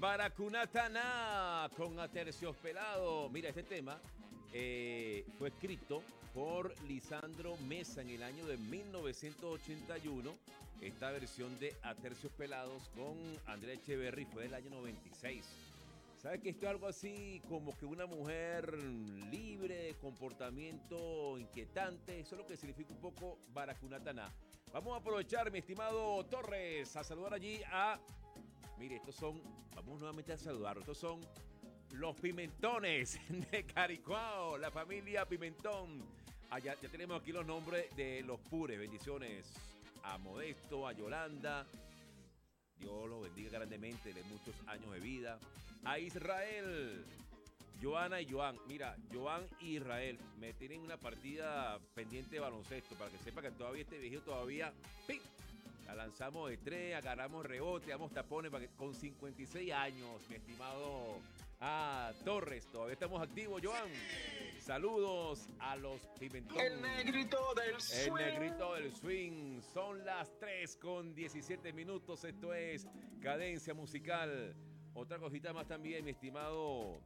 Baracunataná con Aterciopelado. Mira, este tema fue escrito por Lisandro Mesa en el año de 1981. Esta versión de Aterciopelados con Andrea Echeverry fue del año 96. ¿Sabes que esto es algo así como que una mujer libre, de comportamiento inquietante? Eso es lo que significa un poco Baracunataná. Vamos a aprovechar, mi estimado Torres, a saludar allí a... Mire, vamos nuevamente a saludarlos. Estos son los Pimentones de Caricuao, la familia Pimentón. Ya tenemos aquí los nombres de los Pures. Bendiciones a Modesto, a Yolanda. Dios los bendiga grandemente, de muchos años de vida. A Israel, Joana y Joan. Mira, Joan y Israel me tienen una partida pendiente de baloncesto para que sepa que todavía este viejito todavía ¡pim! La lanzamos de 3, agarramos rebote, damos tapones para que, con 56 años, mi estimado Torres. Todavía estamos activos, Joan. Saludos a los Pimentón. El negrito del swing. El negrito del swing. Son las 3:17 minutos. Esto es Cadencia Musical. Otra cosita más también, mi estimado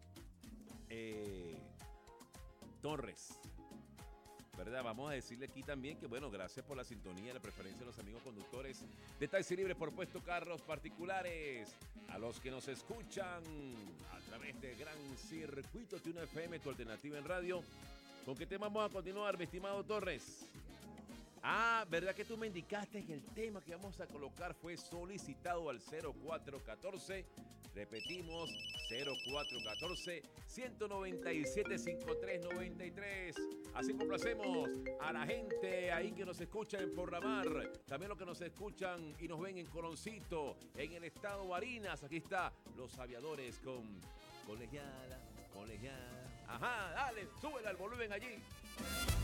Torres. ¿Verdad? Vamos a decirle aquí también que, bueno, gracias por la sintonía y la preferencia de los amigos conductores de Taxi Libre por puesto carros particulares. A los que nos escuchan a través de Gran Circuito Tune FM, tu alternativa en radio. ¿Con qué tema vamos a continuar, mi estimado Torres? ¿Verdad que tú me indicaste que el tema que vamos a colocar fue solicitado al 0414? Repetimos, 0414-197-5393. Así complacemos a la gente ahí que nos escucha en Porramar. También los que nos escuchan y nos ven en Coloncito, en el estado Barinas. Aquí está Los Aviadores con Colegiala. Ajá, dale, súbele al volumen allí.